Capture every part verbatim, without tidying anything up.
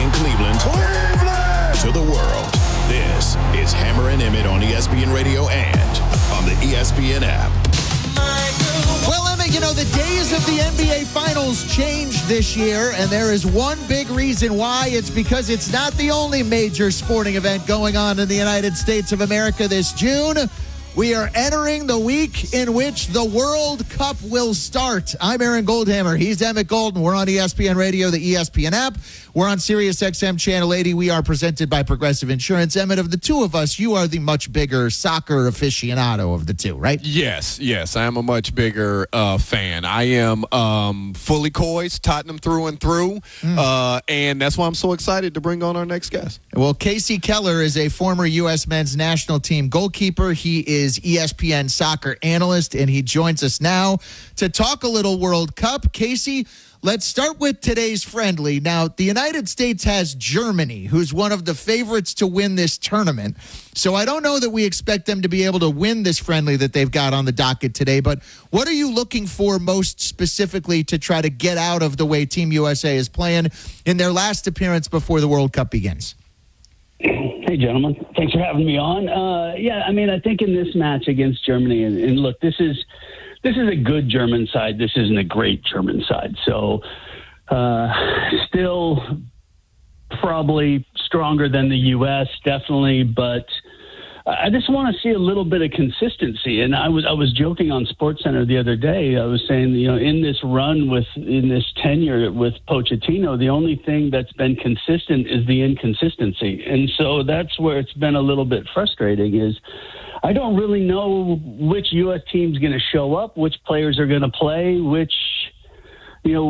in Cleveland, Cleveland to the world. This is Hammer and Emmett on E S P N Radio and on the E S P N app. Well, Emmett, you know, the days of the N B A Finals changed this year, and there is one big reason why. It's because it's not the only major sporting event going on in the United States of America this June. We are entering the week in which the World Cup will start. I'm Aaron Goldhammer. He's Emmett Golden. We're on E S P N Radio, the E S P N app. We're on Sirius X M Channel eighty. We are presented by Progressive Insurance. Emmett, of the two of us, you are the much bigger soccer aficionado of the two, right? Yes, yes. I am a much bigger uh, fan. I am um, fully Coys, Tottenham through and through. Mm. Uh, and that's why I'm so excited to bring on our next guest. Well, Casey Keller is a former U S men's national team goalkeeper. He is E S P N soccer analyst, and he joins us now to talk a little World Cup. Casey, let's start with today's friendly. Now, the United States has Germany, who's one of the favorites to win this tournament. So I don't know that we expect them to be able to win this friendly that they've got on the docket today, but what are you looking for most specifically to try to get out of the way Team U S A is playing in their last appearance before the World Cup begins? Hey, gentlemen. Thanks for having me on. Uh, yeah, I mean, I think in this match against Germany, and, and look, this is this is a good German side. This isn't a great German side. So uh, still probably stronger than the U S, definitely, but I just want to see a little bit of consistency. And I was I was joking on SportsCenter the other day. I was saying, you know, in this run with in this tenure with Pochettino, the only thing that's been consistent is the inconsistency. And so that's where it's been a little bit frustrating is I don't really know which U S team's going to show up, which players are going to play, which, you know,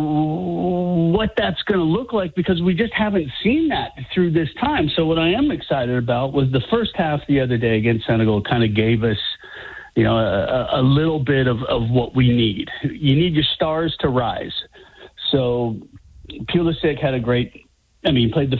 what that's going to look like, because we just haven't seen that through this time. So what I am excited about was the first half the other day against Senegal kind of gave us, you know, a, a little bit of, of what we need. You need your stars to rise. So Pulisic had a great, I mean, he played the